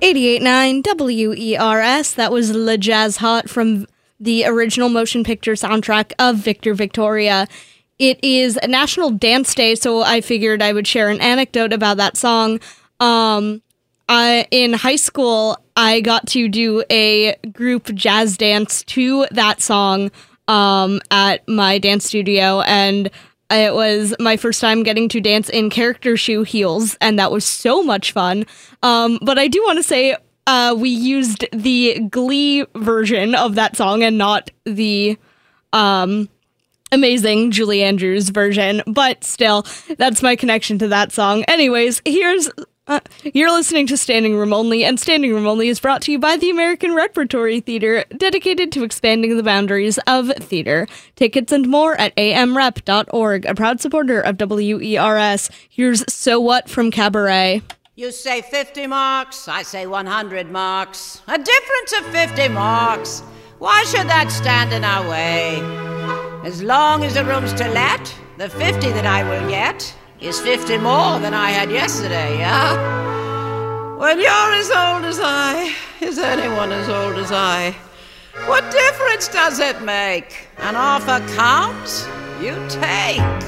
88.9 WERS. That was Le Jazz Hot from the original motion picture soundtrack of Victor Victoria. It is a National Dance Day, so I figured I would share an anecdote about that song. In high school, I got to do a group jazz dance to that song at my dance studio, and it was my first time getting to dance in character shoe heels, and that was so much fun. But I do want to say we used the Glee version of that song and not the amazing Julie Andrews version. But still, that's my connection to that song. Anyways, you're listening to Standing Room Only, and Standing Room Only is brought to you by the American Repertory Theater, dedicated to expanding the boundaries of theater. Tickets and more at amrep.org, a proud supporter of WERS. Here's So What from Cabaret. You say 50 marks, I say 100 marks. A difference of 50 marks. Why should that stand in our way? As long as the room's to let, the 50 that I will get is 50 more than I had yesterday, yeah? When you're as old as I, is anyone as old as I? What difference does it make? An offer comes, you take.